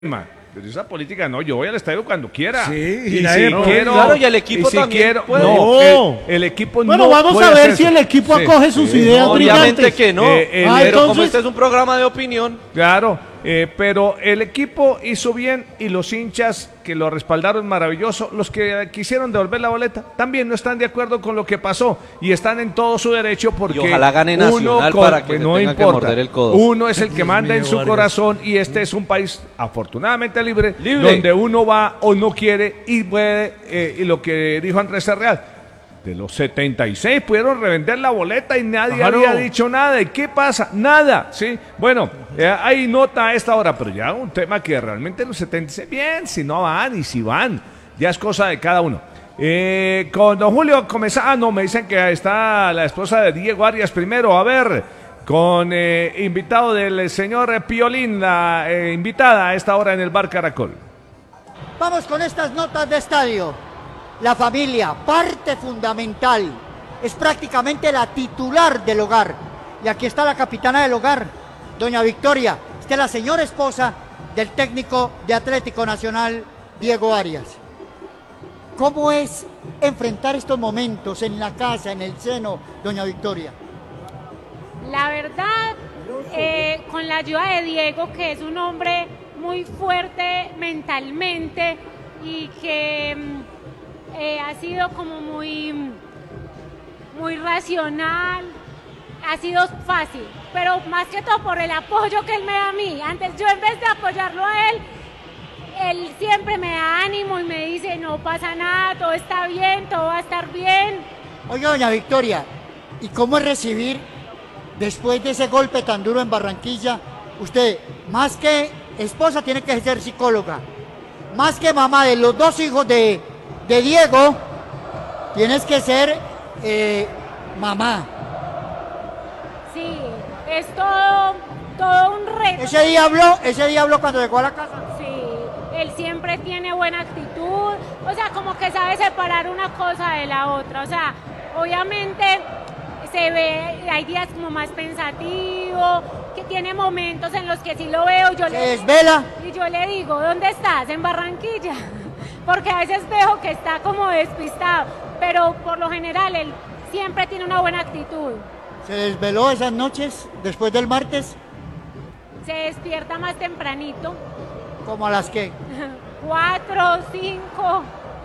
Pero esa política no, yo voy al estadio cuando quiera. Sí, y nadie si puede. quiero, Claro, y el equipo si también quiero, puede. no, el equipo Bueno, no vamos puede a ver hacer si eso. el equipo Sí, acoge sus ideas Obviamente brillantes. que no, Ah, pero como entonces- este es un programa de opinión, Claro, pero el equipo hizo bien y los hinchas que lo respaldaron maravilloso, los que quisieron devolver la boleta, también no están de acuerdo con lo que pasó y están en todo su derecho porque Y ojalá gane Nacional para que se no tenga que importa, morder el codo. uno es el que Dios manda en mío, su Vargas. corazón y este es un país afortunadamente libre, Libre. donde uno va o no quiere y puede, y lo que dijo Andrés Real. De los 76 pudieron revender la boleta y nadie Claro. había dicho nada. ¿Y qué pasa? Nada, ¿sí? Bueno, hay nota a esta hora, pero ya un tema que realmente los 76, bien, si no van y si van, ya es cosa de cada uno. Con don Julio Comezano, me dicen que está la esposa de Diego Arias primero. A ver, con invitado del señor Piolín, la invitada a esta hora en el Bar Caracol. Vamos con estas notas de estadio. La familia, parte fundamental, es prácticamente la titular del hogar. Y aquí está la capitana del hogar, doña Victoria. Esta es la señora esposa del técnico de Atlético Nacional, Diego Arias. ¿Cómo es enfrentar estos momentos en la casa, en el seno, doña Victoria? La verdad, con la ayuda de Diego, que es un hombre muy fuerte mentalmente y que ha sido como muy racional, ha sido fácil, pero más que todo por el apoyo que él me da a mí. Antes yo en vez de apoyarlo a él siempre me da ánimo y me dice no pasa nada, todo está bien, todo va a estar bien. Oiga, doña Victoria, ¿y cómo es recibir, después de ese golpe tan duro en Barranquilla, usted, más que esposa, tiene que ser psicóloga, más que mamá de los dos hijos de Diego, tienes que ser mamá? Sí, es todo un reto. Ese día habló cuando llegó a la casa. Sí, él siempre tiene buena actitud, o sea, como que sabe separar una cosa de la otra, o sea, obviamente se ve, hay días como más pensativo, que tiene momentos en los que sí lo veo, Se desvela. y yo le digo, ¿dónde estás? En Barranquilla, porque a veces veo que está como despistado, pero por lo general él siempre tiene una buena actitud. ¿Se desveló esas noches después del martes? Se despierta más tempranito, ¿Como a las que? 4, 5,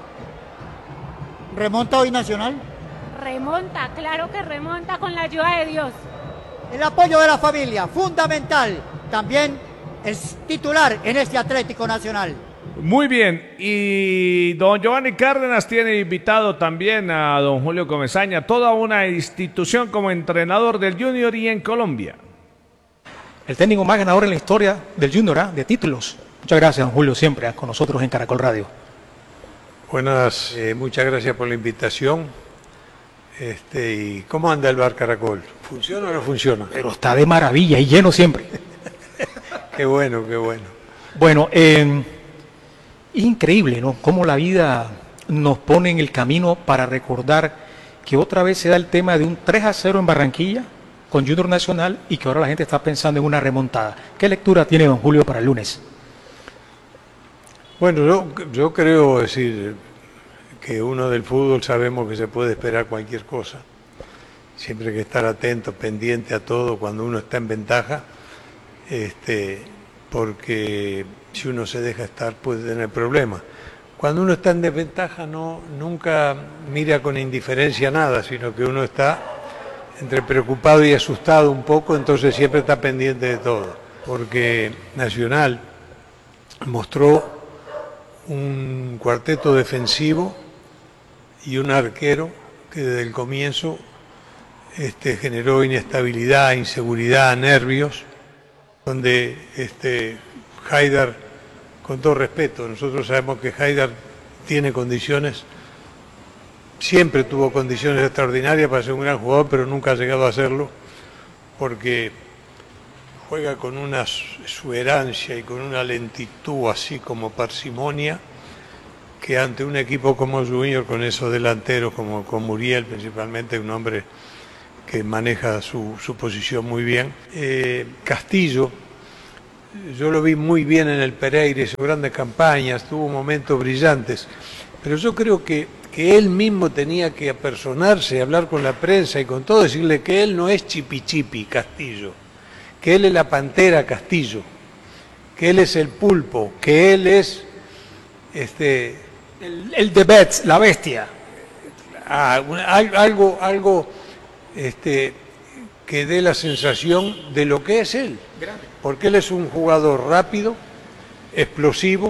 ¿Remonta hoy Nacional? remonta, claro que remonta con la ayuda de Dios. El apoyo de la familia, fundamental. También es titular en este Atlético Nacional. Muy bien, y don Giovanni Cárdenas tiene invitado también a don Julio Comesaña, toda una institución como entrenador del Junior y en Colombia. El técnico más ganador en la historia del Junior, de títulos. Muchas gracias, don Julio, siempre con nosotros en Caracol Radio. Buenas, muchas gracias por la invitación. ¿Y cómo anda el Bar Caracol? ¿Funciona o no funciona? Pero está de maravilla y lleno siempre. Qué bueno, qué bueno. Bueno, es increíble, ¿no? Cómo la vida nos pone en el camino para recordar que otra vez se da el tema de un 3-0 en Barranquilla con Junior Nacional y que ahora la gente está pensando en una remontada. ¿Qué lectura tiene don Julio para el lunes? Bueno, yo creo decir que uno del fútbol sabemos que se puede esperar cualquier cosa. Siempre hay que estar atento, pendiente a todo cuando uno está en ventaja, porque si uno se deja estar puede tener problemas. Cuando uno está en desventaja nunca mira con indiferencia nada, sino que uno está entre preocupado y asustado un poco, entonces siempre está pendiente de todo. Porque Nacional mostró un cuarteto defensivo y un arquero que desde el comienzo generó inestabilidad, inseguridad, nervios, donde Haidar, con todo respeto, nosotros sabemos que Haidar tiene condiciones, siempre tuvo condiciones extraordinarias para ser un gran jugador, pero nunca ha llegado a serlo, porque juega con una exuberancia y con una lentitud así como parsimonia, que ante un equipo como Junior, con esos delanteros, como con Muriel principalmente, un hombre que maneja su posición muy bien. Castillo yo lo vi muy bien en el Pereira, hizo grandes campañas, tuvo momentos brillantes, pero yo creo que él mismo tenía que apersonarse, hablar con la prensa y con todo, decirle que él no es Chipi Castillo, que él es la Pantera Castillo, que él es el Pulpo, que él es el The Bets, la bestia. Algo que dé la sensación de lo que es él, porque él es un jugador rápido, explosivo,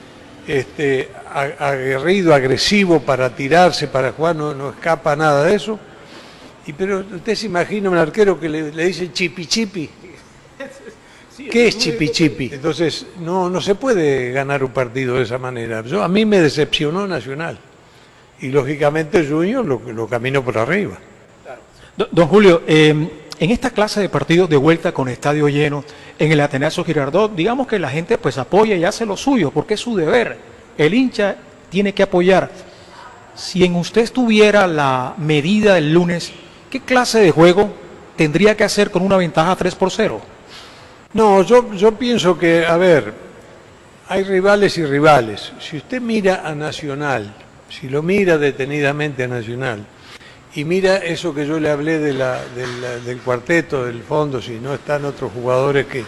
aguerrido, agresivo para tirarse, para jugar, no escapa nada de eso. Pero usted se imagina un arquero que le dice chipi. ¿Qué es chipi? Entonces no se puede ganar un partido de esa manera. A mí me decepcionó Nacional y lógicamente Junior lo caminó por arriba. Don Julio, en esta clase de partidos de vuelta con estadio lleno, en el Atenasio Girardot, digamos que la gente pues apoya y hace lo suyo, porque es su deber. El hincha tiene que apoyar. Si en usted estuviera la medida del lunes, ¿qué clase de juego tendría que hacer con una ventaja 3-0? No, yo pienso que, a ver, hay rivales y rivales. Si usted mira a Nacional, si lo mira detenidamente a Nacional, y mira eso que yo le hablé del cuarteto, del fondo, si no están otros jugadores que...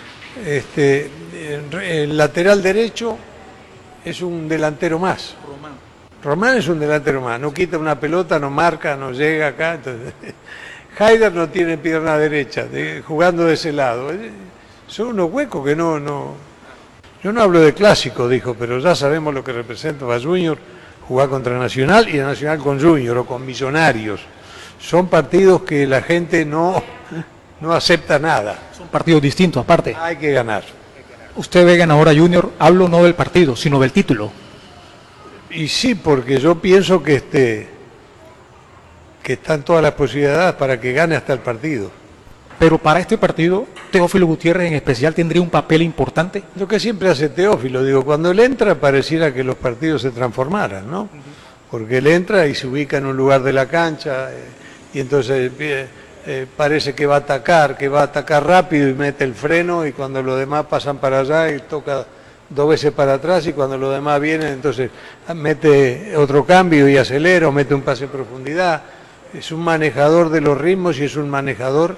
el lateral derecho es un delantero más. Román es un delantero más, no quita una pelota, no marca, no llega acá. Entonces, Haider no tiene pierna derecha, jugando de ese lado. Son unos huecos que no... Yo no hablo de clásico, dijo, pero ya sabemos lo que representa a Junior jugar contra Nacional y Nacional con Junior o con Millonarios. Son partidos que la gente no acepta nada. Son partidos distintos, aparte. Hay que ganar. Usted ve ganador a Junior, hablo no del partido, sino del título. Y sí, porque yo pienso que están todas las posibilidades para que gane hasta el partido. Pero para este partido, Teófilo Gutiérrez en especial tendría un papel importante. Lo que siempre hace Teófilo, digo, cuando él entra pareciera que los partidos se transformaran, ¿no? Porque él entra y se ubica en un lugar de la cancha y entonces parece que va a atacar rápido y mete el freno y cuando los demás pasan para allá y toca 2 veces para atrás y cuando los demás vienen entonces mete otro cambio y acelera o mete un pase en profundidad. Es un manejador de los ritmos y es un manejador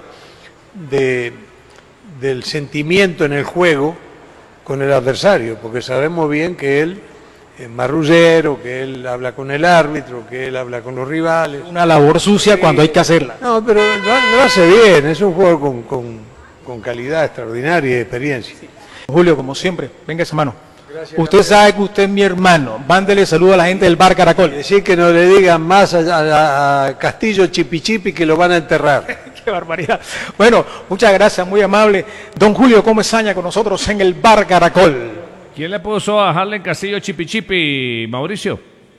del sentimiento en el juego con el adversario, porque sabemos bien que él es marrullero, que él habla con el árbitro, que él habla con los rivales. Una labor sucia cuando hay que hacerla. No, pero lo hace bien, es un juego con calidad extraordinaria y experiencia. Julio, como siempre, venga esa mano. Usted sabe que usted es mi hermano. Mándele saludo a la gente del Bar Caracol. Decir que no le digan más a Castillo Chipi que lo van a enterrar. Qué barbaridad. Bueno, muchas gracias, muy amable. Don Julio Comesaña con nosotros en el Bar Caracol. ¿Quién le puso a Harlen Castillo Chipi, Mauricio?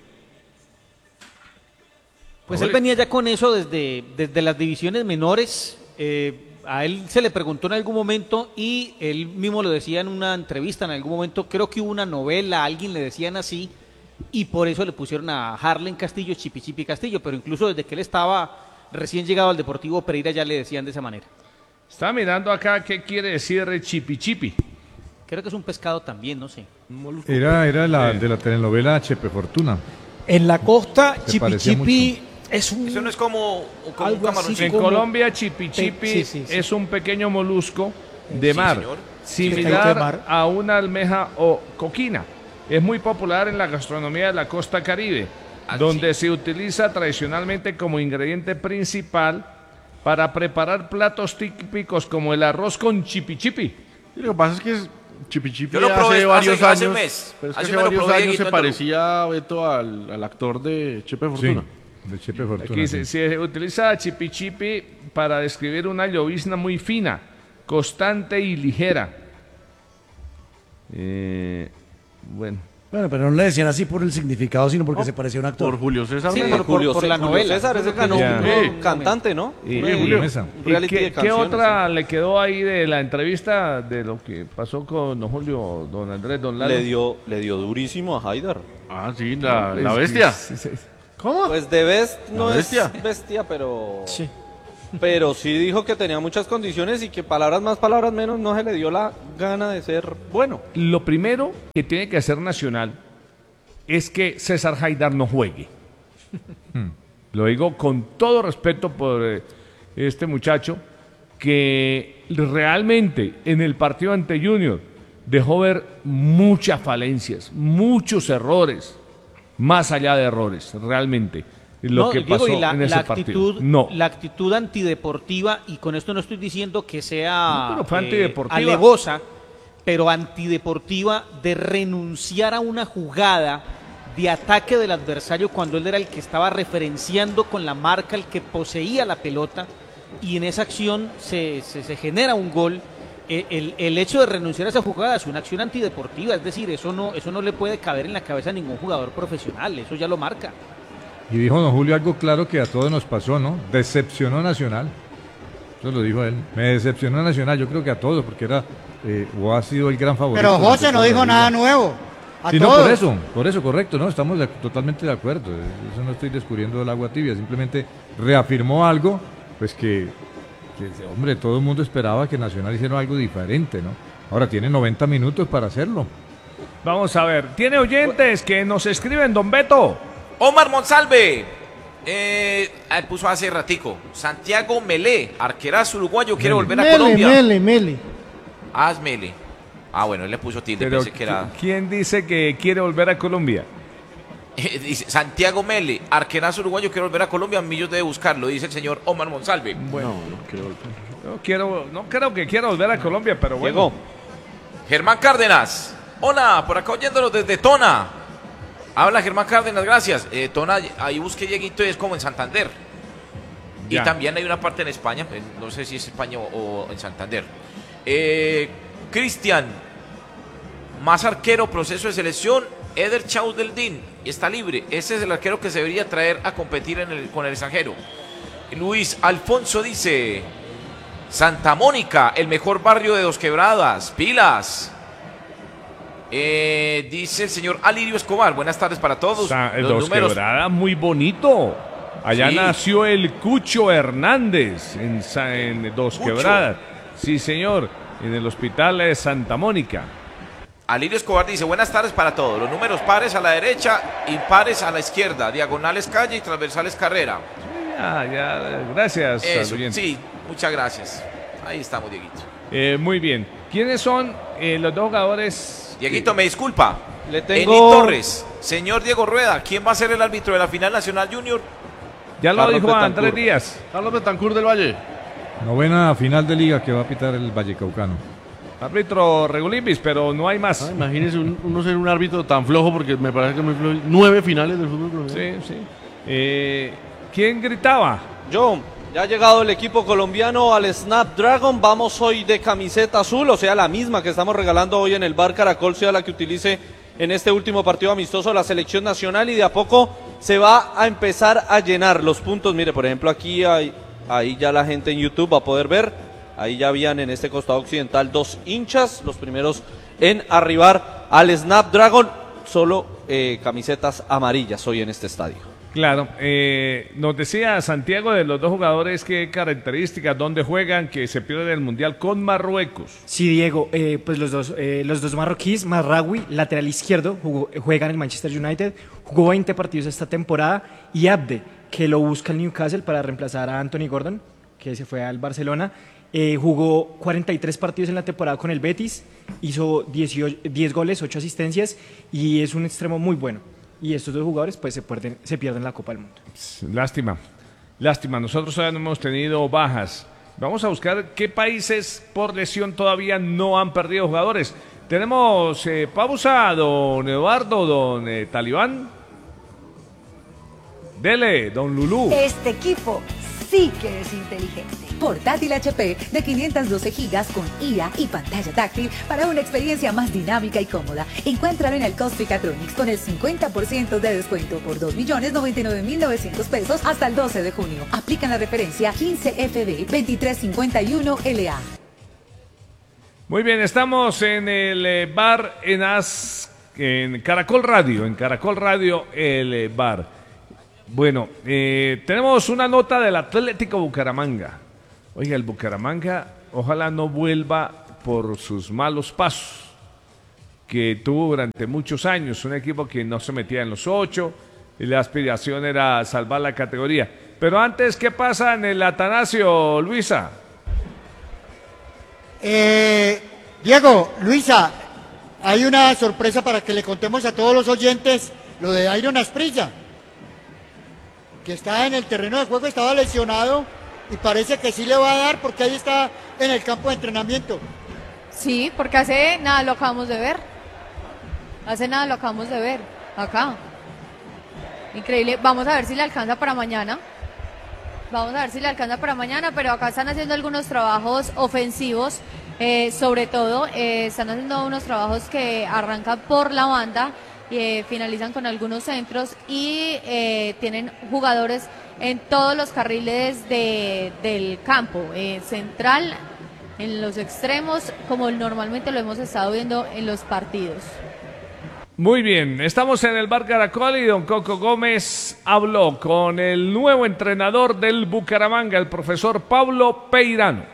Pues él venía ya con eso desde las divisiones menores. A él se le preguntó en algún momento y él mismo lo decía en una entrevista en algún momento, creo que hubo una novela, a alguien le decían así, y por eso le pusieron a Harlen Castillo Chipi Castillo, pero incluso desde que él estaba recién llegado al Deportivo Pereira ya le decían de esa manera. Está mirando acá qué quiere decir Chipi. Creo que es un pescado también, no sé. Era la de la telenovela Chepe Fortuna. En la costa, Chipi es un... Eso no es como un camaroncito. En Colombia, Chipi sí. es un pequeño molusco de mar, señor. similar a una almeja o coquina. Es muy popular en la gastronomía de la costa Caribe, donde se utiliza tradicionalmente como ingrediente principal para preparar platos típicos como el arroz con chipi. Lo que pasa es que Chipi Yo lo probé hace varios años, hace un mes. pero es que Hace hace un mes lo varios probé, años se Guito, en parecía, Beto, al actor de Chepe Fortuna. De Chepe Fortuna. Aquí se utiliza chipi para describir una llovizna muy fina, constante y ligera. Bueno, pero no le decían así por el significado, sino porque se parecía a un actor. Por Julio César. Sí, Mesa. por la novela. César es un cantante, ¿no? Julio Mesa. Un reality de ¿Qué canciones, otra le quedó ahí de la entrevista de lo que pasó con don Julio, don Andrés, don Lalo? Le dio durísimo a Haider. Ah, sí, la bestia. Sí. ¿Cómo? Pues de Best no ¿La bestia? es bestia, pero... Sí. pero sí dijo que tenía muchas condiciones y que palabras más, palabras menos, no se le dio la gana de ser bueno. Lo primero que tiene que hacer Nacional es que César Haidar no juegue. Lo digo con todo respeto por este muchacho que realmente en el partido ante Junior dejó ver muchas falencias, muchos errores, más allá de errores, realmente. Lo que pasó en ese partido. No. La actitud antideportiva, y con esto no estoy diciendo que sea pero fue antideportiva. alevosa, pero antideportiva de renunciar a una jugada de ataque del adversario cuando él era el que estaba referenciando con la marca, el que poseía la pelota, y en esa acción se genera un gol. El hecho de renunciar a esa jugada es una acción antideportiva, es decir, eso no le puede caber en la cabeza a ningún jugador profesional, eso ya lo marca. Y dijo don Julio algo claro que a todos nos pasó, ¿no? Decepcionó Nacional. Eso lo dijo él. Me decepcionó Nacional, yo creo que a todos, porque era o ha sido el gran favorito. Pero José no dijo nada nuevo. Sí, no, por eso, correcto, ¿no? Estamos totalmente de acuerdo. Eso no estoy descubriendo el agua tibia, simplemente reafirmó algo, pues que hombre, todo el mundo esperaba que Nacional hiciera algo diferente, ¿no? Ahora tiene 90 minutos para hacerlo. Vamos a ver, tiene oyentes que nos escriben, don Beto. Omar Monsalve, puso hace ratico. Santiago Melé, arquerazo uruguayo, quiere volver a Colombia. Mele. Ah, es Mele. Ah, bueno, él le puso tilde, Pero, pensé que era... ¿quién dice que quiere volver a Colombia? Dice Santiago Mele, arquerazo uruguayo, quiere volver a Colombia, Millos debe buscarlo, dice el señor Omar Monsalve. Bueno, no creo que quiera volver a Colombia, pero bueno. Llegó. Germán Cárdenas, hola, por acá oyéndonos desde Tona. Habla Germán Cárdenas, gracias. Tona, ahí busqué Dieguito y es como en Santander. Ya. Y también hay una parte en España, no sé si es España o en Santander. Cristian, más arquero, proceso de selección, Eder Chaudeldín, está libre. Ese es el arquero que se debería traer a competir con el extranjero. Luis Alfonso dice, Santa Mónica, el mejor barrio de Dos Quebradas, pilas. Dice el señor Alirio Escobar, buenas tardes para todos. Dos Quebradas, muy bonito. Allá sí. Nació el Cucho Hernández en Dos Quebradas. Sí, señor, en el hospital de Santa Mónica. Alirio Escobar dice, buenas tardes para todos. Los números pares a la derecha, impares a la izquierda, diagonales calle y transversales carrera. Gracias. Eso, sí, muchas gracias. Ahí estamos, Dieguito. Muy bien. ¿Quiénes son los dos jugadores? Dieguito, me disculpa. Le tengo... Eni Torres, señor Diego Rueda, ¿quién va a ser el árbitro de la final Nacional Junior? Ya lo dijo Andrés Díaz. Carlos Betancur del Valle. Novena final de liga que va a pitar el Vallecaucano. Árbitro Regulimbis, pero no hay más. Imagínese uno ser un árbitro tan flojo, porque me parece que es muy flojo. 9 finales del fútbol colombiano. Sí. ¿Quién gritaba? Yo. Ya ha llegado el equipo colombiano al Snapdragon. Vamos hoy de camiseta azul, o sea, la misma que estamos regalando hoy en el Bar Caracol, sea la que utilice en este último partido amistoso de la selección nacional, y de a poco se va a empezar a llenar los puntos. Mire, por ejemplo, aquí ahí ya la gente en YouTube va a poder ver. Ahí ya habían en este costado occidental 2 hinchas, los primeros en arribar al Snapdragon. Solo camisetas amarillas hoy en este estadio. Claro, nos decía Santiago de los dos jugadores qué características, dónde juegan, que se pierden el Mundial con Marruecos. Sí, Diego, pues los dos marroquíes, Marraoui, lateral izquierdo, juega en el Manchester United, jugó 20 partidos esta temporada, y Abde, que lo busca el Newcastle para reemplazar a Anthony Gordon, que se fue al Barcelona, jugó 43 partidos en la temporada con el Betis, hizo 10 goles, 8 asistencias, y es un extremo muy bueno. Y estos dos jugadores pues se pierden la Copa del Mundo. Lástima, nosotros todavía no hemos tenido bajas. Vamos a buscar qué países por lesión todavía no han perdido jugadores. Tenemos pausa, don Eduardo, don Talibán. Dele, don Lulú. Este equipo sí que es inteligente. Portátil HP de 512 GB con IA y pantalla táctil para una experiencia más dinámica y cómoda. Encuéntralo en el Costricatronics con el 50% de descuento por 2.099.900 pesos hasta el 12 de junio. Aplican la referencia 15FB 2351LA. Muy bien, estamos en el bar en Caracol Radio, el bar. Bueno, tenemos una nota del Atlético Bucaramanga. Oiga, el Bucaramanga ojalá no vuelva por sus malos pasos que tuvo durante muchos años, un equipo que no se metía en los 8 y la aspiración era salvar la categoría. Pero antes, ¿qué pasa en el Atanasio, Luisa? Diego, Luisa, hay una sorpresa para que le contemos a todos los oyentes, lo de Iron Asprilla, que está en el terreno de juego, estaba lesionado y parece que sí le va a dar porque ahí está en el campo de entrenamiento. Sí, porque hace nada lo acabamos de ver. Hace nada lo acabamos de ver acá. Increíble. Vamos a ver si le alcanza para mañana. Vamos a ver si le alcanza para mañana, pero acá están haciendo algunos trabajos ofensivos, sobre todo están haciendo unos trabajos que arrancan por la banda y finalizan con algunos centros y tienen jugadores en todos los carriles del campo, central, en los extremos, como normalmente lo hemos estado viendo en los partidos. Muy bien, estamos en el Bar Caracol y don Coco Gómez habló con el nuevo entrenador del Bucaramanga, el profesor Pablo Peirano.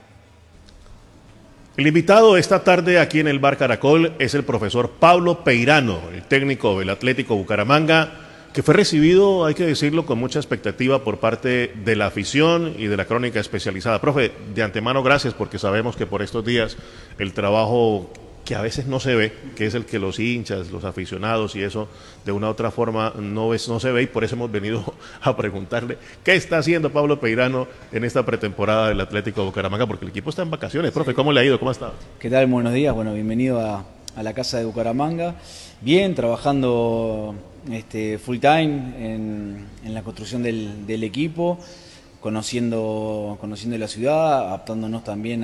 El invitado esta tarde aquí en el Bar Caracol es el profesor Pablo Peirano, el técnico del Atlético Bucaramanga, que fue recibido, hay que decirlo, con mucha expectativa por parte de la afición y de la crónica especializada. Profe, de antemano gracias, porque sabemos que por estos días el trabajo que a veces no se ve, que es el que los hinchas, los aficionados y eso, de una u otra forma no se ve, y por eso hemos venido a preguntarle qué está haciendo Pablo Peirano en esta pretemporada del Atlético Bucaramanga, porque el equipo está en vacaciones. Profe, ¿cómo le ha ido? ¿Cómo ha estado? ¿Qué tal? Buenos días. Bueno, bienvenido a la casa de Bucaramanga. Bien, trabajando full time en la construcción del equipo, conociendo la ciudad, adaptándonos también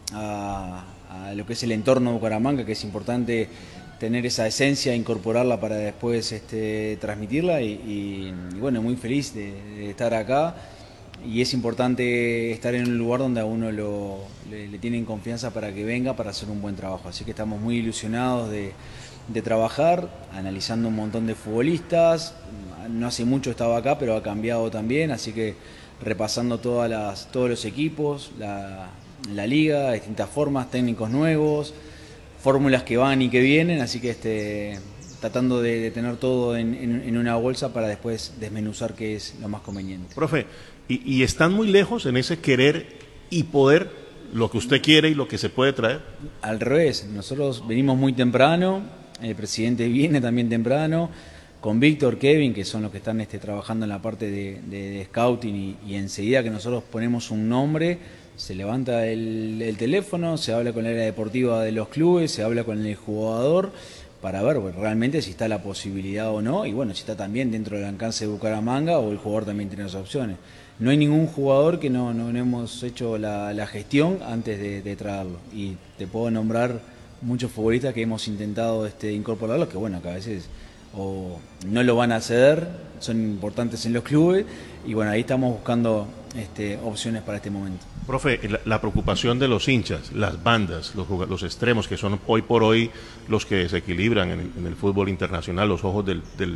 a lo que es el entorno de Bucaramanga, que es importante tener esa esencia, incorporarla para después transmitirla y bueno, muy feliz de estar acá, y es importante estar en un lugar donde a uno le tienen confianza para que venga para hacer un buen trabajo, así que estamos muy ilusionados de trabajar, analizando un montón de futbolistas. No hace mucho estaba acá, pero ha cambiado también, así que repasando todos los equipos, la liga, distintas formas, técnicos nuevos, fórmulas que van y que vienen, así que tratando de tener todo en una bolsa para después desmenuzar qué es lo más conveniente. Profe, ¿y están muy lejos en ese querer y poder lo que usted quiere y lo que se puede traer? Al revés, nosotros venimos muy temprano, el presidente viene también temprano, con Víctor, Kevin, que son los que están trabajando en la parte de scouting, y enseguida que nosotros ponemos un nombre, se levanta el teléfono, se habla con el área deportiva de los clubes, se habla con el jugador para ver realmente si está la posibilidad o no, y bueno, si está también dentro del alcance de Bucaramanga o el jugador también tiene las opciones. No hay ningún jugador que no hemos hecho la gestión antes de traerlo, y te puedo nombrar muchos futbolistas que hemos intentado incorporarlos, que bueno, que a veces o no lo van a ceder, son importantes en los clubes, y bueno, ahí estamos buscando opciones para este momento. Profe, la preocupación de los hinchas, las bandas, los extremos, que son hoy por hoy los que desequilibran en el fútbol internacional, los ojos de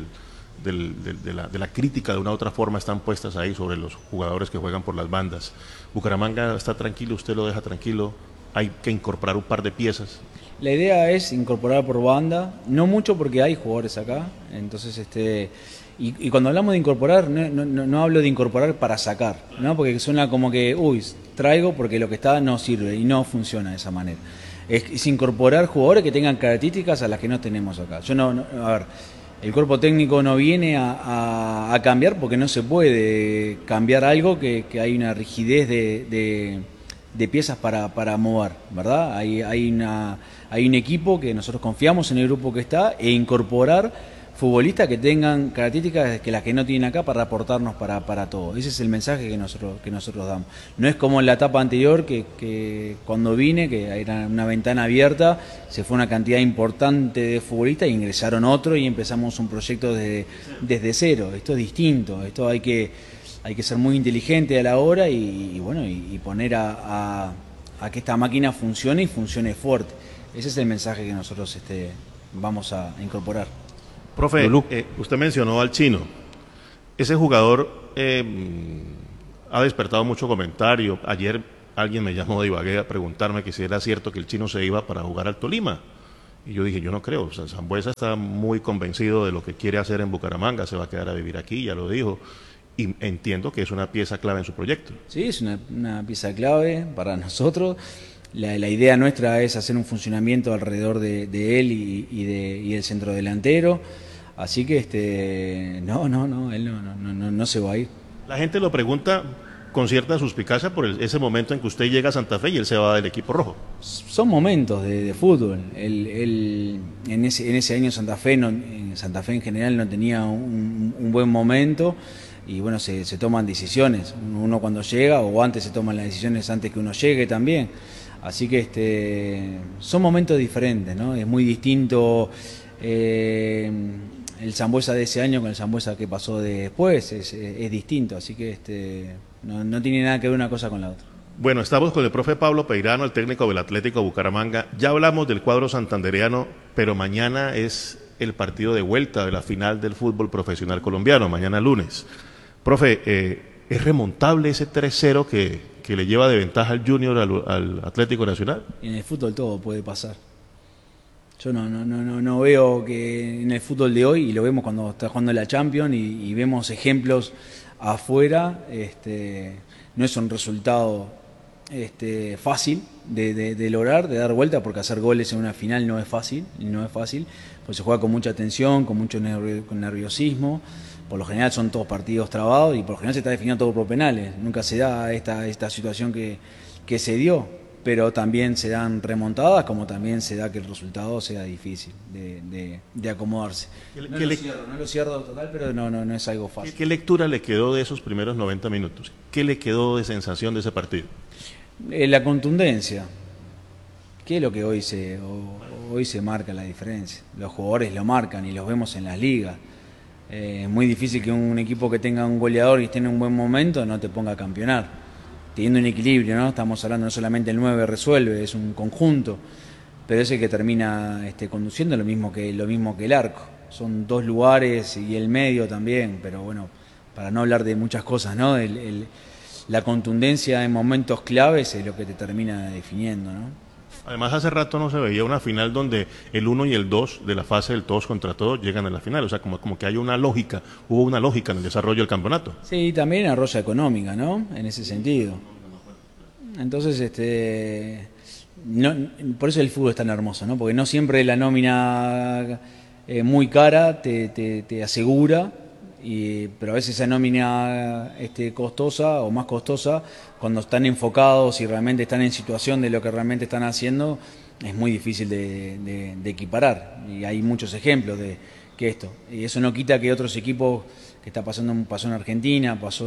la crítica de una u otra forma están puestas ahí sobre los jugadores que juegan por las bandas. Bucaramanga está tranquilo, usted lo deja tranquilo, hay que incorporar un par de piezas. La idea es incorporar por banda, no mucho porque hay jugadores acá, entonces y cuando hablamos de incorporar, no hablo de incorporar para sacar, ¿no? Porque suena como que, traigo porque lo que está no sirve y no funciona de esa manera. Es incorporar jugadores que tengan características a las que no tenemos acá. A ver, el cuerpo técnico no viene a cambiar porque no se puede cambiar algo que hay una rigidez de piezas para mover, ¿verdad? Hay un equipo que nosotros confiamos en el grupo que está, e incorporar futbolistas que tengan características que las que no tienen acá para aportarnos para todo. Ese es el mensaje que nosotros damos. No es como en la etapa anterior que cuando vine, que era una ventana abierta, se fue una cantidad importante de futbolistas e ingresaron otros y empezamos un proyecto desde cero. Esto es distinto, esto hay que ser muy inteligente a la hora y poner a que esta máquina funcione y funcione fuerte. Ese es el mensaje que nosotros vamos a incorporar. Profe, usted mencionó al Chino. Ese jugador ha despertado mucho comentario. Ayer alguien me llamó de Ibagué a preguntarme que si era cierto que el Chino se iba para jugar al Tolima. Y yo dije, yo no creo, o sea, Sambueza está muy convencido de lo que quiere hacer en Bucaramanga, se va a quedar a vivir aquí, ya lo dijo, y entiendo que es una pieza clave en su proyecto. Sí, es una pieza clave para nosotros. La idea nuestra es hacer un funcionamiento alrededor de él y del centro delantero, así que él no se va a ir. La gente lo pregunta con cierta suspicacia por ese momento en que usted llega a Santa Fe y él se va del equipo rojo. Son momentos de fútbol. En ese año Santa Fe en general no tenía un buen momento y bueno, se toman decisiones. Uno cuando llega o antes se toman las decisiones antes que uno llegue también. Así que son momentos diferentes, ¿no? Es muy distinto el Sambueza de ese año con el Sambueza que pasó después, es distinto, así que no tiene nada que ver una cosa con la otra. Bueno, estamos con el profe Pablo Peirano, el técnico del Atlético Bucaramanga. Ya hablamos del cuadro santandereano, pero mañana es el partido de vuelta de la final del fútbol profesional colombiano, mañana lunes. Profe, ¿es remontable ese 3-0 que le lleva de ventaja al Junior al Atlético Nacional? En el fútbol todo puede pasar. Yo no veo que en el fútbol de hoy, y lo vemos cuando está jugando la Champions y vemos ejemplos afuera, no es un resultado fácil de lograr, de dar vuelta, porque hacer goles en una final no es fácil, pues se juega con mucha tensión, con mucho nerviosismo. Por lo general son todos partidos trabados y por lo general se está definiendo todo por penales. Nunca se da esta situación que se dio, pero también se dan remontadas, como también se da que el resultado sea difícil de acomodarse. No lo cierro total, pero no es algo fácil. ¿Qué lectura le quedó de esos primeros 90 minutos? ¿Qué le quedó de sensación de ese partido? La contundencia, que es lo que hoy se marca la diferencia. Los jugadores lo marcan y los vemos en las ligas. Es muy difícil que un equipo que tenga un goleador y esté en un buen momento no te ponga a campeonar. Teniendo un equilibrio, ¿no? Estamos hablando no solamente el 9 resuelve, es un conjunto, pero es el que termina conduciendo lo mismo que el arco. Son dos lugares y el medio también, pero bueno, para no hablar de muchas cosas, ¿no? La contundencia en momentos claves es lo que te termina definiendo, ¿no? Además, hace rato no se veía una final donde el 1 y el 2 de la fase del todos contra todos llegan a la final. O sea, como que hay una lógica, hubo una lógica en el desarrollo del campeonato. Sí, también arrolla económica, ¿no? En ese sentido. Entonces, por eso el fútbol es tan hermoso, ¿no? Porque no siempre la nómina muy cara te asegura, pero a veces esa nómina costosa o más costosa, cuando están enfocados y realmente están en situación de lo que realmente están haciendo, es muy difícil de equiparar. Y hay muchos ejemplos de que esto. Y eso no quita que otros equipos que pasó en Argentina, pasó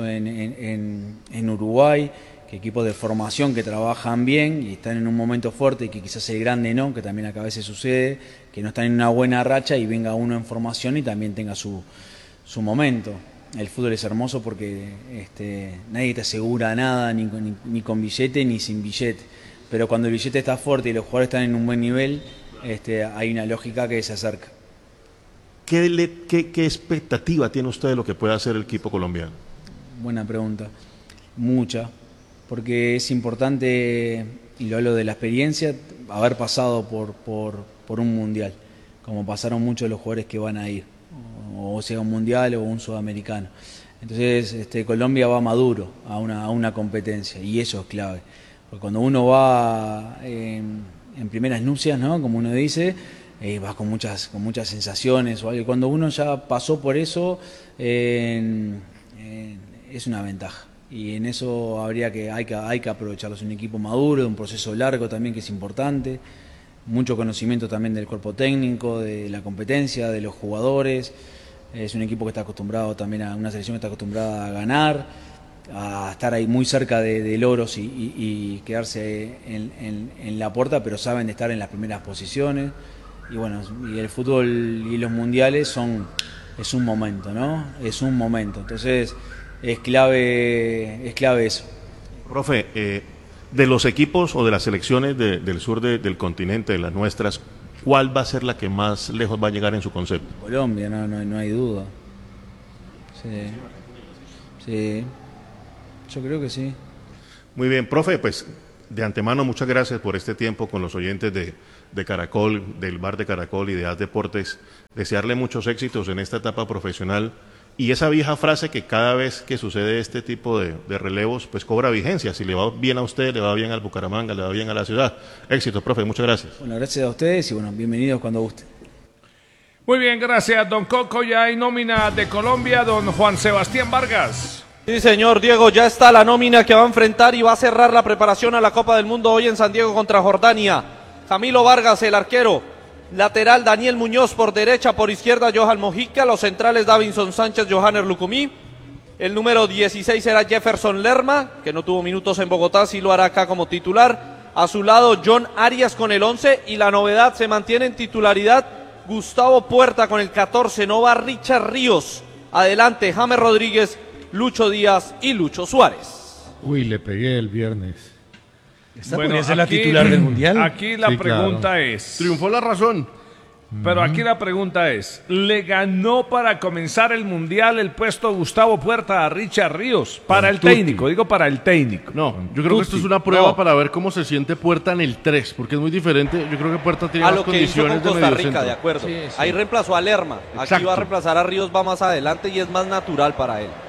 en Uruguay, que equipos de formación que trabajan bien y están en un momento fuerte y que quizás el grande no, que también acá a veces sucede, que no están en una buena racha y venga uno en formación y también tenga su momento. El fútbol es hermoso porque nadie te asegura nada, ni con billete ni sin billete, pero cuando el billete está fuerte y los jugadores están en un buen nivel, hay una lógica que se acerca. ¿Qué expectativa tiene usted de lo que puede hacer el equipo colombiano? Buena pregunta, mucha, porque es importante, y lo hablo de la experiencia, haber pasado por un mundial, como pasaron muchos de los jugadores que van a ir, o sea un mundial o un sudamericano. Entonces Colombia va maduro a una competencia y eso es clave, porque cuando uno va en primeras nupcias, ¿no? Como uno dice, vas con muchas sensaciones o algo. Cuando uno ya pasó por eso, es una ventaja. Y en eso hay que aprovecharlo. Es un equipo maduro, de un proceso largo también que es importante, mucho conocimiento también del cuerpo técnico, de la competencia, de los jugadores. Es un equipo que está acostumbrado también a una selección que está acostumbrada a ganar, a estar ahí muy cerca de logros y quedarse en la puerta, pero saben de estar en las primeras posiciones. Y bueno, y el fútbol y los mundiales es un momento, ¿no? Es un momento. Entonces es clave eso. Profe, de los equipos o de las selecciones del sur del continente, de las nuestras, ¿cuál va a ser la que más lejos va a llegar en su concepto? Colombia, no hay duda. Sí, yo creo que sí. Muy bien, profe, pues de antemano muchas gracias por este tiempo con los oyentes de Caracol, del Bar de Caracol y de AS Deportes. Desearle muchos éxitos en esta etapa profesional y esa vieja frase que cada vez que sucede este tipo de relevos pues cobra vigencia. Si le va bien a usted, le va bien al Bucaramanga, le va bien a la ciudad. Éxito, profe, muchas gracias. Bueno, gracias a ustedes y bueno, bienvenidos cuando guste. Muy bien, gracias, don Coco. Ya hay nómina de Colombia, don Juan Sebastián Vargas. Sí, señor Diego, ya está la nómina que va a enfrentar y va a cerrar la preparación a la Copa del Mundo hoy en San Diego contra Jordania. Camilo Vargas, el arquero. Lateral, Daniel Muñoz por derecha, por izquierda, Johan Mojica. Los centrales, Davinson Sánchez, Johanner Lucumí. El número 16 era Jefferson Lerma, que no tuvo minutos en Bogotá, sí lo hará acá como titular. A su lado, John Arias con el 11 y la novedad se mantiene en titularidad. Gustavo Puerta con el 14, no va Richard Ríos. Adelante, James Rodríguez, Lucho Díaz y Lucho Suárez. Uy, le pegué el viernes. Esta podría ser la titular del Mundial. Aquí la pregunta es... Triunfó la razón. Pero aquí la pregunta es, ¿le ganó para comenzar el Mundial el puesto Gustavo Puerta a Richard Ríos? Para el técnico, digo para el técnico. No, yo creo que esto es una prueba para ver cómo se siente Puerta en el 3, porque es muy diferente. Yo creo que Puerta tiene más condiciones de Costa Rica, mediocentro. de acuerdo. Sí, sí. Ahí reemplazó a Lerma. Exacto. Aquí va a reemplazar a Ríos, va más adelante y es más natural para él.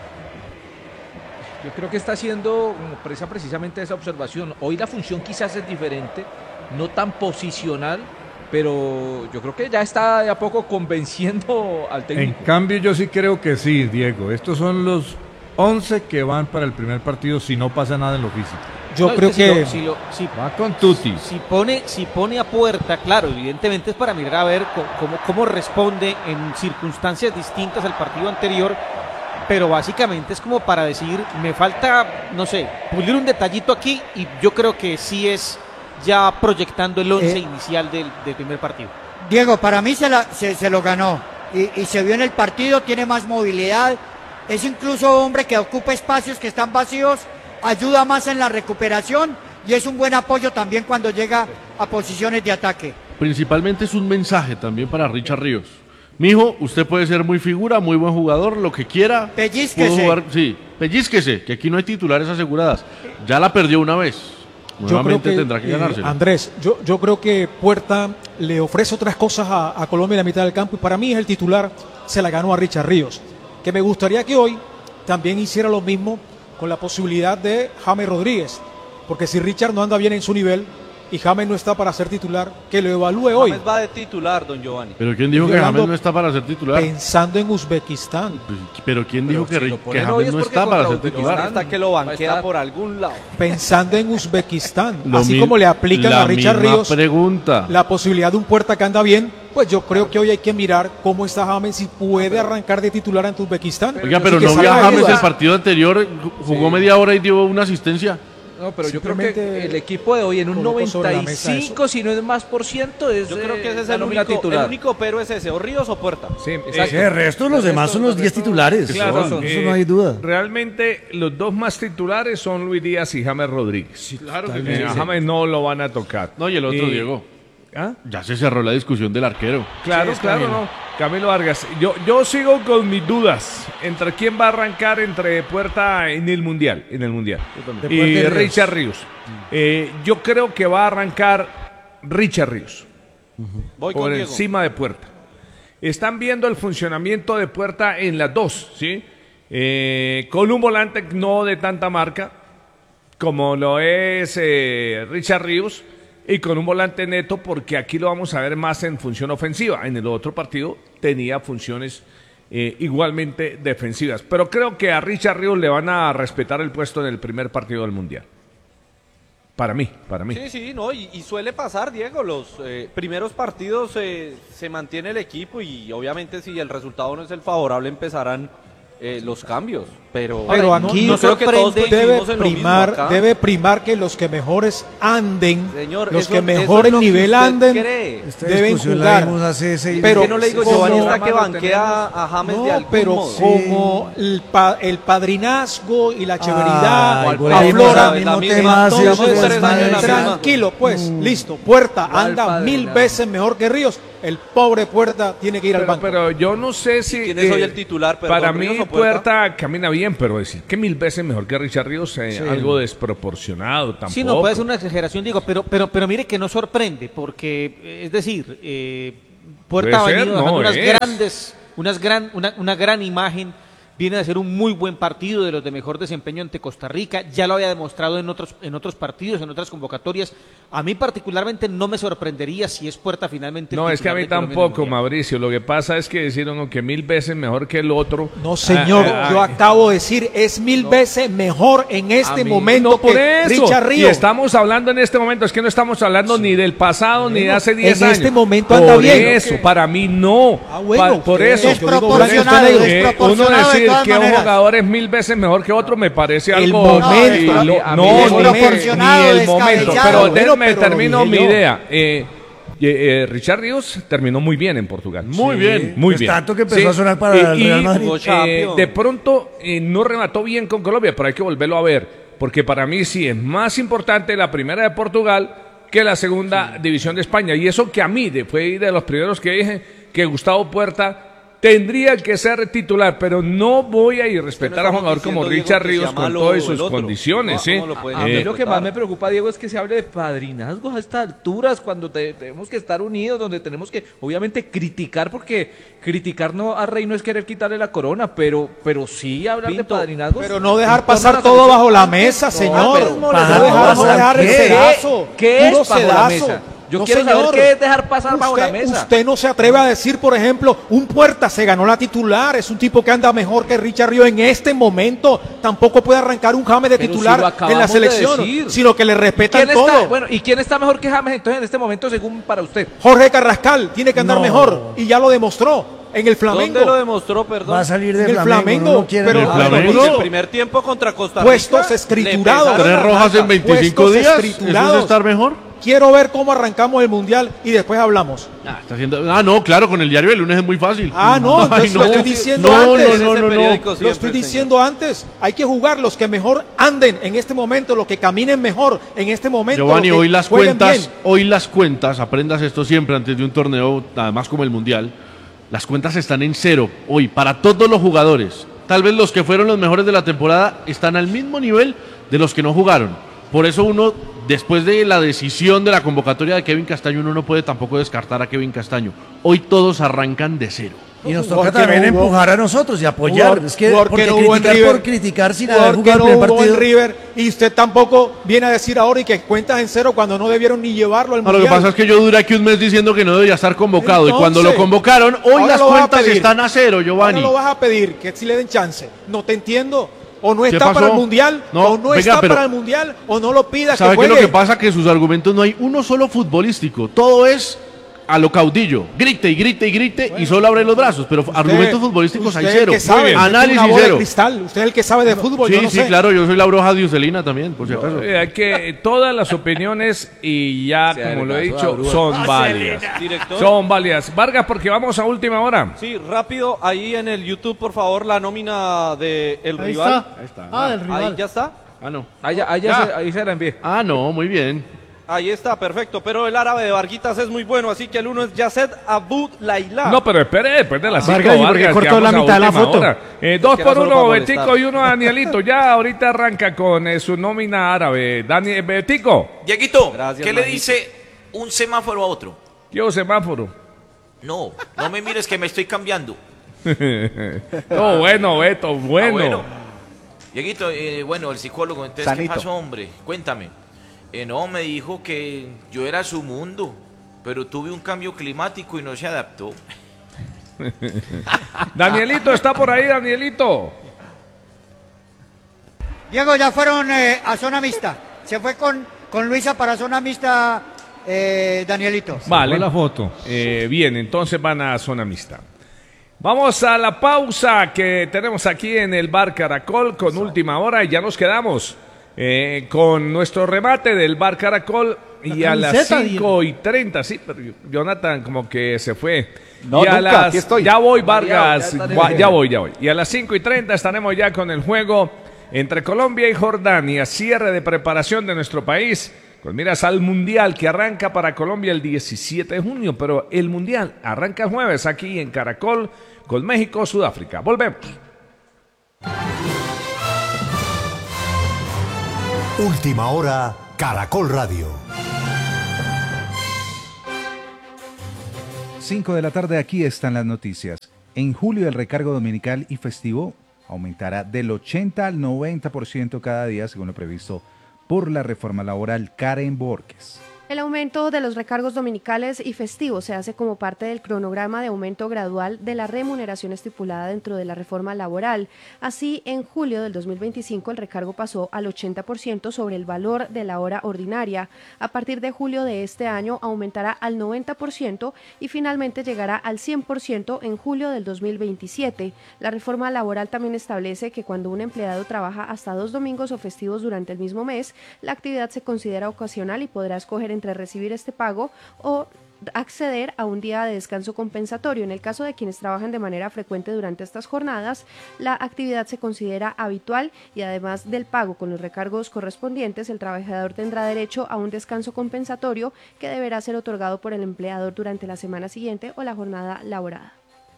Yo creo que está haciendo precisamente esa observación. Hoy la función quizás es diferente, no tan posicional, pero yo creo que ya está de a poco convenciendo al En técnico. cambio, yo sí creo que sí, Diego. Estos son los 11 que van para el primer partido si no pasa nada en lo físico. Yo creo que va con Tuti. Si pone a Puerta, claro, evidentemente es para mirar a ver cómo responde en circunstancias distintas al partido anterior, pero básicamente es como para decir, me falta, no sé, pulir un detallito aquí y yo creo que sí es ya proyectando el 11 inicial del primer partido. Diego, para mí se lo ganó y se vio en el partido, tiene más movilidad, es incluso hombre que ocupa espacios que están vacíos, ayuda más en la recuperación y es un buen apoyo también cuando llega a posiciones de ataque. Principalmente es un mensaje también para Richard Ríos. Mijo, usted puede ser muy figura, muy buen jugador, lo que quiera. Pellizquese. Sí, pellizquese, que aquí no hay titulares aseguradas. Ya la perdió una vez. Nuevamente tendrá que ganársela. Andrés, yo creo que Puerta le ofrece otras cosas a Colombia en la mitad del campo y para mí es el titular, se la ganó a Richard Ríos. Que me gustaría que hoy también hiciera lo mismo con la posibilidad de James Rodríguez, porque si Richard no anda bien en su nivel y James no está para ser titular, que lo evalúe hoy. James va de titular, don Giovanni. ¿Pero quién dijo que James no está para ser titular? Pensando en Uzbekistán. ¿Pero quién dijo que James James no está para ser titular? Hasta que lo banquea por algún lado. Pensando en Uzbekistán, así como le aplican a Richard Ríos pregunta. la posibilidad de un Puerta que anda bien, pues yo creo que hoy hay que mirar cómo está James, si puede arrancar de titular ante Uzbekistán. Oiga, pero no vio a James el partido anterior, jugó media hora y dio una asistencia. No, pero yo creo que el equipo de hoy en un 95, si no es más por ciento, es yo creo que ese es la el nómina único, titular. el único pero es ese, o Ríos o Puerta. Sí, El resto, los demás son los 10 titulares. Claro, Eso no hay duda. Realmente los dos más titulares son Luis Díaz y James Rodríguez. Claro que sí. A James no lo van a tocar. No, y el otro, Diego. ¿Ah? Ya se cerró la discusión del arquero. Claro, no. Camilo Vargas. Yo sigo con mis dudas entre quién va a arrancar entre Puerta en el Mundial. Y Richard Ríos. Yo creo que va a arrancar Richard Ríos. Voy por con Diego. encima de Puerta. Están viendo el funcionamiento de Puerta en las dos, ¿sí? Con un volante no de tanta marca como lo es Richard Ríos, y con un volante neto, porque aquí lo vamos a ver más en función ofensiva. En el otro partido tenía funciones igualmente defensivas. Pero creo que a Richard Ríos le van a respetar el puesto en el primer partido del Mundial. Para mí. Sí, no, y suele pasar, Diego, los primeros partidos se mantiene el equipo y obviamente si el resultado no es el favorable empezarán los cambios, pero aquí no creo que todos coincidimos en lo mismo acá. debe primar que los que mejores anden, Señor, los eso- que eso mejor es lo en que nivel usted anden, cree. Esta deben discusión la jugar. vimos hace 6 Pero ¿Por qué no le digo, como- Giovanni está que lo banquea a James de No, algún pero modo? como el padrinazgo y la chéveridad volvemos aflora, al mismo la misma- tema, todos siempre los tres es más años la misma. tranquilo, pues, listo. Puerta ¿Cuál anda 1000 padrinazgo? veces mejor que Ríos. el pobre Puerta tiene que ir al banco. Pero yo no sé si... ¿Quién es hoy el titular? Perdón, para Ríos mí o Puerta? Puerta camina bien, pero decir que 1000 veces mejor que Richard Ríos, Sí. algo desproporcionado tampoco. Sí, no puede ser una exageración, digo, pero mire que no sorprende, porque, es decir, Puerta ha Puede ser, venido dejando no una gran imagen, viene a ser un muy buen partido, de los de mejor desempeño ante Costa Rica, ya lo había demostrado en otros partidos, en otras convocatorias. A mí particularmente no me sorprendería si es Puerta finalmente. No, es que a mí tampoco, Mauricio. Lo que pasa es que decir uno que 1000 veces mejor que el otro. No, señor, yo acabo de decir, es 1000 veces mejor en este momento no, por que eso. Richard Y Ríos. estamos hablando en este momento, es que no estamos hablando ni del pasado ni de hace 10 años. En este momento anda por bien. eso, para mí no. bueno, por usted- eso. desproporcionado, Uno desproporcionado de decir todas que un maneras. jugador es 1000 veces mejor que otro me parece El algo... momento, no, a mí ni desproporcionado, el momento. descabellado. Pero déjeme Pero termino dije mi yo. idea. Richard Ríos terminó muy bien en Portugal. Muy bien. Muy Pues bien. tanto que empezó a sonar para el Real Madrid. De pronto no remató bien con Colombia, pero hay que volverlo a ver, porque para mí sí es más importante la primera de Portugal que la segunda división de España. Y eso que a mí fue de los primeros que dije que Gustavo Puerta tendría que ser titular, pero no voy a irrespetar a un jugador como Richard Ríos con todas sus condiciones. ¿sí? A mí lo que más me preocupa, Diego, es que se hable de padrinazgos a estas alturas, cuando tenemos que estar unidos, donde tenemos que, obviamente, criticar, porque criticar a Rey no es querer quitarle la corona, pero sí hablar de padrinazgos. Pero no dejar pasar todo bajo la mesa, señor. No dejar el sedazo. ¿Qué puro es bajo la sedazo. mesa? Yo No, quiero señor. saber qué es dejar pasar bajo la mesa. Usted no se atreve a decir, por ejemplo, un Puerta se ganó la titular, es un tipo que anda mejor que Richard Ríos en este momento, tampoco puede arrancar un James de Pero titular si lo en la acabamos de selección, decir. sino que le respetan ¿Quién todo. está, bueno, ¿y quién está mejor que James entonces en este momento según para usted? Jorge Carrascal tiene que andar mejor y ya lo demostró en el Flamengo. ¿Dónde lo demostró, perdón? Va a salir de En el Flamengo. Flamengo, no quiere pero- el En el primer tiempo contra Costa Rica. Puestos escriturados. le pesaron 3 las rojas en marcas. 25 Puestos días. escriturados. ¿Eso es estar mejor? Quiero ver cómo arrancamos el Mundial y después hablamos. No, claro, con el diario del lunes es muy fácil. No, entonces lo estoy diciendo antes. Lo estoy sí. diciendo antes. Hay que jugar los que mejor anden en este momento, los que caminen mejor en este momento. Giovanni, los que hoy las jueguen cuentas, bien. aprendas esto siempre antes de un torneo, nada más como el Mundial. Las cuentas están en 0 hoy para todos los jugadores. Tal vez los que fueron los mejores de la temporada están al mismo nivel de los que no jugaron. Por eso uno, después de la decisión de la convocatoria de Kevin Castaño, uno no puede tampoco descartar a Kevin Castaño. Hoy todos arrancan de 0. Y nos toca también empujar a nosotros y apoyar. Es que porque no hubo en criticar River. por criticar sin haber Porque jugado no el primer hubo en partido. River y usted tampoco viene a decir ahora y que cuentas en 0 cuando no debieron ni llevarlo al Lo Mundial. que pasa es que yo duré aquí un mes diciendo que no debía estar convocado. Y cuando lo Entonces, convocaron, hoy ahora las lo vas a cuentas pedir. están a 0, Giovanni. Ahora lo vas a pedir, que si le den chance. No te entiendo. O no ¿Qué está para pasó? el Mundial, No, o no venga, está pero- para el Mundial, o no lo pida que ¿Sabe qué es juegue. lo que pasa? Que sus argumentos no hay uno solo futbolístico. Todo es a lo caudillo. Grite y grite y grite y solo abre los brazos. Pero argumentos futbolísticos hay Usted 0. el que sabe, usted tiene Análisis una bola de 0. cristal. Usted es el que sabe de fútbol. yo Sí, no sí, sé. claro. Yo soy la bruja de Uselina también, por si acaso. Hay que todas las opiniones y ya, Se como lo he adelgazó la dicho, bruja. son válidas. Director. Son válidas. Vargas, porque vamos a última hora. Sí, rápido, ahí en el YouTube, por favor, la nómina de el Ahí rival. está. Ahí está. Ah, del rival. Ahí ya está. Ah, no. Ahí se la envié. Ah, no, muy bien. Ahí está, perfecto. Pero el árabe de Varguitas es muy bueno, así que el uno es Yacet Abud Laila. No, pero espere, después de las 5 Vargas, ¿y por qué Vargas, cortó que la vamos a mitad de la última foto? hora. 2 que por era solo 1, para Betico molestar. y 1, Danielito. Ya ahorita arranca con su nómina árabe. Betico. Dieguito, Gracias, ¿qué le manito. dice un semáforo a otro? Yo semáforo. No, no me mires que me estoy cambiando. Oh, bueno, Beto, bueno. Dieguito, bueno, el psicólogo, entonces, Sanito. ¿qué pasó, hombre? Cuéntame. No, me dijo que yo era su mundo, pero tuve un cambio climático y no se adaptó. Danielito, está por ahí, Danielito. Diego, ya fueron a zona mixta. Se fue con Luisa para zona mixta, Danielito. Vale. la foto. Bien, entonces van a zona mixta. Vamos a la pausa que tenemos aquí en el Bar Caracol con última hora y ya nos quedamos con nuestro remate del Bar Caracol y a las camiseta, 5:30, sí, pero Jonathan como que se fue. No, y a nunca, las, aquí estoy. ya voy, Mareado, Vargas, ya está ya voy. Y a las 5:30 estaremos ya con el juego entre Colombia y Jordania, cierre de preparación de nuestro país con miras al Mundial que arranca para Colombia el 17 de junio, pero el Mundial arranca el jueves aquí en Caracol con México, Sudáfrica. Volvemos. Última hora, Caracol Radio. 5 de la tarde, aquí están las noticias. En julio el recargo dominical y festivo aumentará del 80 al 90% cada día, según lo previsto por la reforma laboral. Karen Borges. El aumento de los recargos dominicales y festivos se hace como parte del cronograma de aumento gradual de la remuneración estipulada dentro de la reforma laboral. Así, en julio del 2025 el recargo pasó al 80% sobre el valor de la hora ordinaria. A partir de julio de este año aumentará al 90% y finalmente llegará al 100% en julio del 2027. La reforma laboral también establece que cuando un empleado trabaja hasta 2 domingos o festivos durante el mismo mes, la actividad se considera ocasional y podrá escoger entre recibir este pago o acceder a un día de descanso compensatorio. En el caso de quienes trabajan de manera frecuente durante estas jornadas, la actividad se considera habitual y además del pago con los recargos correspondientes, el trabajador tendrá derecho a un descanso compensatorio que deberá ser otorgado por el empleador durante la semana siguiente o la jornada laborada.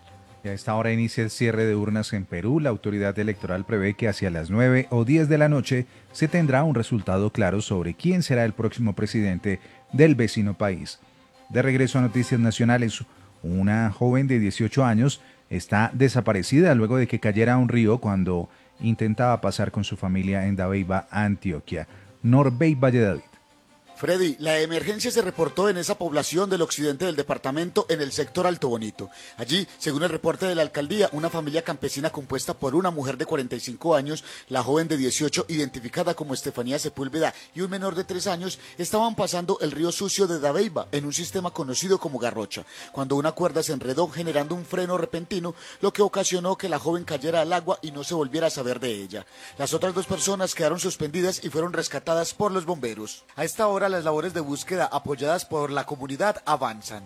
A esta hora inicia el cierre de urnas en Perú. La autoridad electoral prevé que hacia las 9 o 10 de la noche se tendrá un resultado claro sobre quién será el próximo presidente del vecino país. De regreso a Noticias Nacionales, una joven de 18 años está desaparecida luego de que cayera a un río cuando intentaba pasar con su familia en Dabeiba, Antioquia. Norbey Valladolid. Freddy, la emergencia se reportó en esa población del occidente del departamento, en el sector Alto Bonito. Allí, según el reporte de la alcaldía, una familia campesina compuesta por una mujer de 45 años, la joven de 18, identificada como Estefanía Sepúlveda, y un menor de 3 años, estaban pasando el río sucio de Dabeiba en un sistema conocido como garrocha, cuando una cuerda se enredó generando un freno repentino, lo que ocasionó que la joven cayera al agua y no se volviera a saber de ella. Las otras 2 personas quedaron suspendidas y fueron rescatadas por los bomberos. A esta hora, las labores de búsqueda apoyadas por la comunidad avanzan.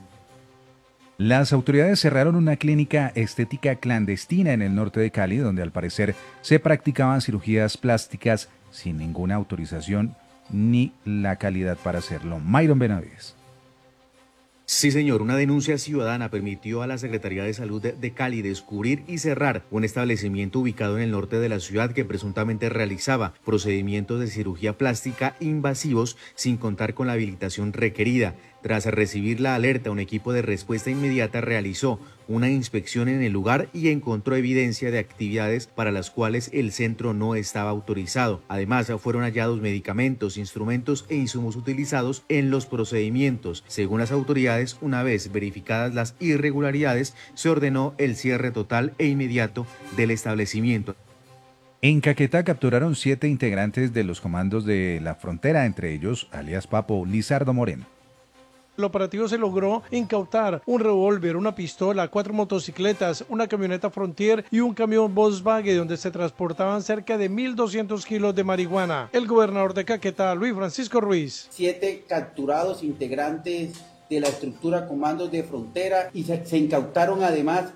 Las autoridades cerraron una clínica estética clandestina en el norte de Cali, donde al parecer se practicaban cirugías plásticas sin ninguna autorización ni la calidad para hacerlo. Myron Benavides. Sí, señor, una denuncia ciudadana permitió a la Secretaría de Salud de Cali descubrir y cerrar un establecimiento ubicado en el norte de la ciudad que presuntamente realizaba procedimientos de cirugía plástica invasivos sin contar con la habilitación requerida. Tras recibir la alerta, un equipo de respuesta inmediata realizó una inspección en el lugar y encontró evidencia de actividades para las cuales el centro no estaba autorizado. Además, fueron hallados medicamentos, instrumentos e insumos utilizados en los procedimientos. Según las autoridades, una vez verificadas las irregularidades, se ordenó el cierre total e inmediato del establecimiento. En Caquetá capturaron 7 integrantes de los comandos de la frontera, entre ellos, alias Papo, Lizardo Moreno. El operativo se logró incautar un revólver, una pistola, 4 motocicletas, una camioneta Frontier y un camión Volkswagen donde se transportaban cerca de 1.200 kilos de marihuana. El gobernador de Caquetá, Luis Francisco Ruiz. 7 capturados integrantes de la estructura Comandos de Frontera y se incautaron además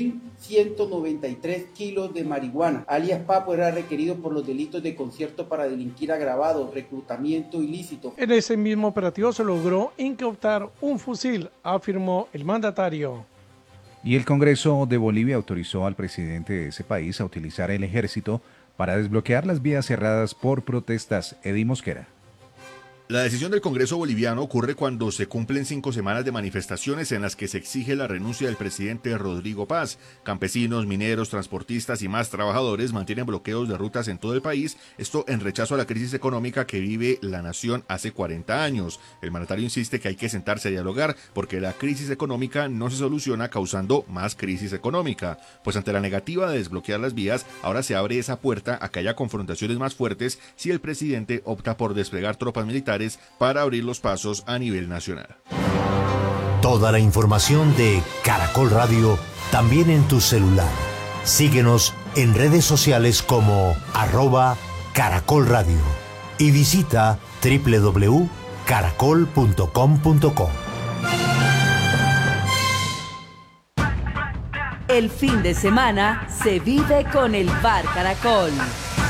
1.193 kilos de marihuana. Alias Papo era requerido por los delitos de concierto para delinquir agravado, reclutamiento ilícito. En ese mismo operativo se logró incautar un fusil, afirmó el mandatario. Y el Congreso de Bolivia autorizó al presidente de ese país a utilizar el ejército para desbloquear las vías cerradas por protestas. Eddie Mosquera. La decisión del Congreso boliviano ocurre cuando se cumplen 5 semanas de manifestaciones en las que se exige la renuncia del presidente Rodrigo Paz. Campesinos, mineros, transportistas y más trabajadores mantienen bloqueos de rutas en todo el país, esto en rechazo a la crisis económica que vive la nación hace 40 años. El mandatario insiste que hay que sentarse a dialogar porque la crisis económica no se soluciona causando más crisis económica. Pues ante la negativa de desbloquear las vías, ahora se abre esa puerta a que haya confrontaciones más fuertes si el presidente opta por desplegar tropas militares para abrir los pasos a nivel nacional. Toda la información de Caracol Radio también en tu celular. Síguenos en redes sociales como @Caracol Radio y visita www.caracol.com.co. El fin de semana se vive con el Bar Caracol.